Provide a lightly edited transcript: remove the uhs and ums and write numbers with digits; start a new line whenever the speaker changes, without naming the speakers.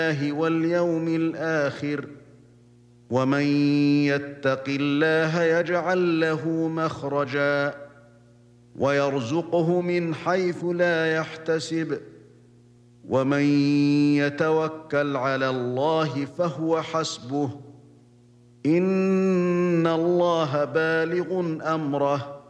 واليوم الآخر ومن يتق الله يجعل له مخرجا ويرزقه من حيث لا يحتسب ومن يتوكل على الله فهو حسبه إن الله بالغ أمره